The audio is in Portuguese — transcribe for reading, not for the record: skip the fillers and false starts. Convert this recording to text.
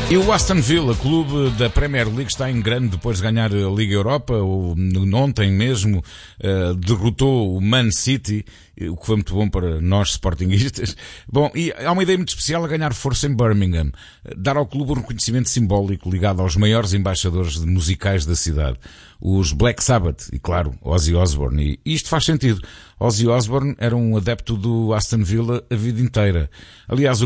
E o Aston Villa, clube da Premier League, está em grande depois de ganhar a Liga Europa. Ontem mesmo derrotou o Man City, o que foi muito bom para nós sportinguistas. Bom, e há uma ideia muito especial a ganhar força em Birmingham. Dar ao clube um reconhecimento simbólico ligado aos maiores embaixadores musicais da cidade. Os Black Sabbath e, claro, Ozzy Osbourne. E isto faz sentido. Ozzy Osbourne era um adepto do Aston Villa a vida inteira. Aliás,